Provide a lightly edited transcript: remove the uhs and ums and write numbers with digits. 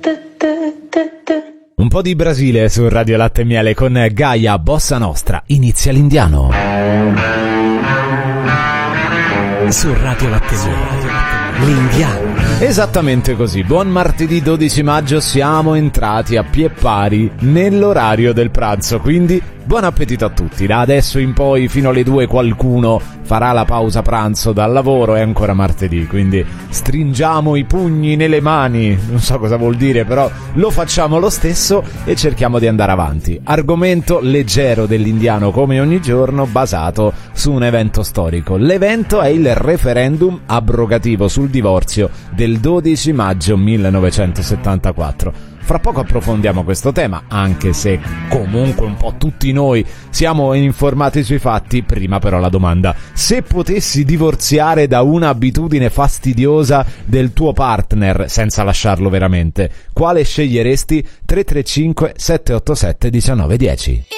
Un po' di Brasile su Radio Latte e Miele con Gaia Bossa Nostra. Inizia l'Indiano su Radio Latte e Miele. L'Indiano. Esattamente così. Buon martedì 12 maggio, siamo entrati a pie pari nell'orario del pranzo, quindi buon appetito a tutti. Da adesso in poi fino alle 2 qualcuno farà la pausa pranzo dal lavoro, è ancora martedì, quindi stringiamo i pugni nelle mani, non so cosa vuol dire, però lo facciamo lo stesso e cerchiamo di andare avanti. Argomento leggero dell'Indiano come ogni giorno, basato su un evento storico. L'evento è il referendum abrogativo sul divorzio del 12 maggio 1974. Fra poco approfondiamo questo tema, anche se comunque un po' tutti noi siamo informati sui fatti. Prima però la domanda: se potessi divorziare da una abitudine fastidiosa del tuo partner senza lasciarlo veramente, quale sceglieresti? 335 787 1910.